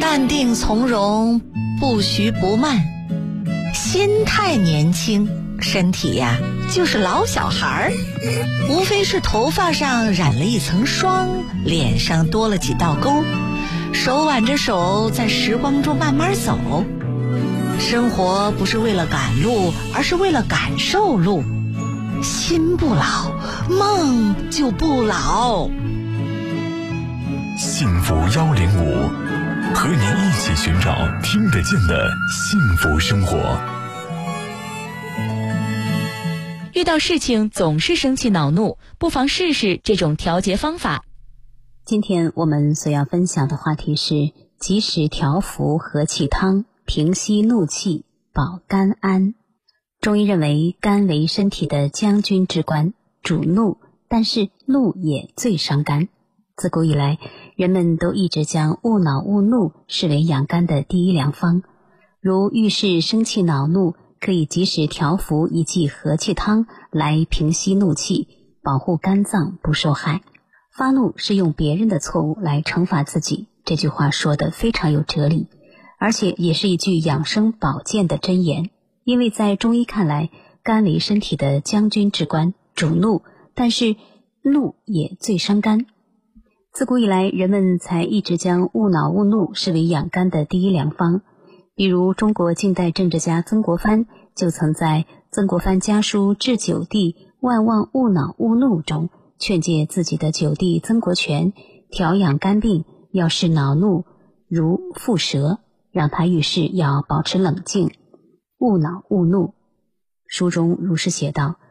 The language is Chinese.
淡定从容，不徐不慢，心态年轻，身体呀就是老小孩儿，无非是头发上染了一层霜，脸上多了几道沟，手挽着手在时光中慢慢走。生活不是为了赶路，而是为了感受路。心不老，梦就不老。 幸福105，和您一起寻找听得见的幸福生活。 遇到事情总是生气恼怒，不妨试试这种调节方法。 今天我们所要分享的话题是及时调服和气汤，平息怒气，保肝安。中医认为肝为身体的将军之官，主怒，但是怒也最伤肝。自古以来，人们都一直将勿恼勿怒视为养肝的第一良方。如遇事生气恼怒，可以及时调服一剂和气汤来平息怒气，保护肝脏不受害。发怒是用别人的错误来惩罚自己，这句话说得非常有哲理，而且也是一句养生保健的箴言。因为在中医看来，肝为身体的将军之官，主怒，但是怒也最伤肝。自古以来，人们才一直将勿恼勿怒视为养肝的第一良方。比如中国近代政治家曾国藩就曾在《曾国藩家书致九弟万望勿恼勿怒》中劝诫自己的九弟曾国荃调养肝病，要视恼怒如蝮蛇，让他遇事要保持冷静，勿恼勿怒。书中如是写道：